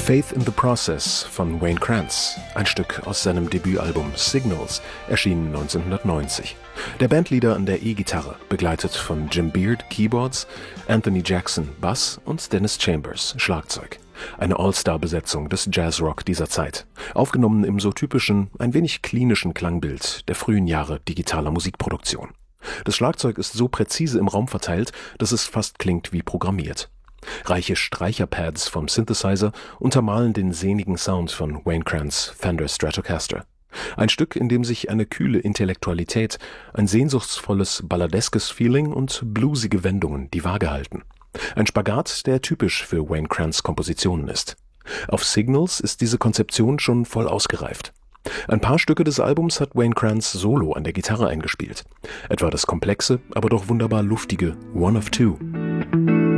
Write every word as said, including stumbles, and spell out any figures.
Faith in the Process von Wayne Krantz, ein Stück aus seinem Debütalbum Signals, erschienen neunzehnhundertneunzig. Der Bandleader an der E-Gitarre, begleitet von Jim Beard, Keyboards, Anthony Jackson, Bass und Dennis Chambers, Schlagzeug. Eine All-Star-Besetzung des Jazzrock dieser Zeit, aufgenommen im so typischen, ein wenig klinischen Klangbild der frühen Jahre digitaler Musikproduktion. Das Schlagzeug ist so präzise im Raum verteilt, dass es fast klingt wie programmiert. Reiche Streicherpads vom Synthesizer untermalen den sehnigen Sound von Wayne Krantz' Fender Stratocaster. Ein Stück, in dem sich eine kühle Intellektualität, ein sehnsuchtsvolles balladeskes Feeling und bluesige Wendungen die Waage halten. Ein Spagat, der typisch für Wayne Krantz' Kompositionen ist. Auf Signals ist diese Konzeption schon voll ausgereift. Ein paar Stücke des Albums hat Wayne Krantz solo an der Gitarre eingespielt. Etwa das komplexe, aber doch wunderbar luftige One of Two.